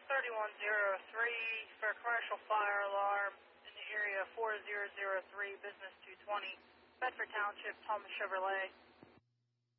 3103 for a commercial fire alarm in the area 4003, business 220, Bedford Township, Thomas Chevrolet.